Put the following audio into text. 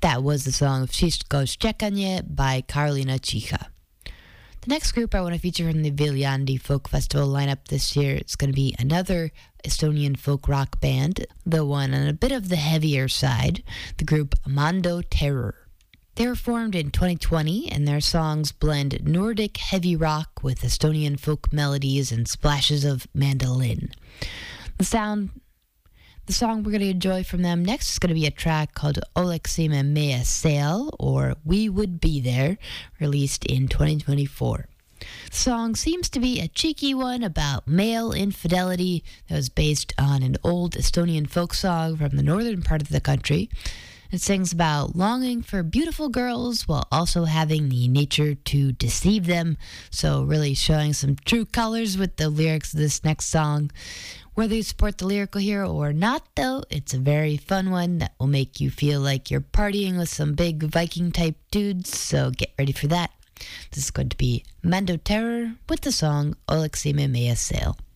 That was the song Wszystko Szczekanie by Karolina Cicha. The next group I want to feature from the Viljandi Folk Festival lineup this year is going to be another Estonian folk rock band, the one on a bit of the heavier side, the group Mando Terror. They were formed in 2020, and their songs blend Nordic heavy rock with Estonian folk melodies and splashes of mandolin. The song we're going to enjoy from them next is going to be a track called Oleksime Meie Seal, or We Would Be There, released in 2024. The song seems to be a cheeky one about male infidelity that was based on an old Estonian folk song from the northern part of the country. It sings about longing for beautiful girls while also having the nature to deceive them, so really showing some true colors with the lyrics of this next song. Whether you support the lyrical hero or not, though, it's a very fun one that will make you feel like you're partying with some big Viking-type dudes, so get ready for that. This is going to be Mando Terror with the song Oleksime Meie Seal.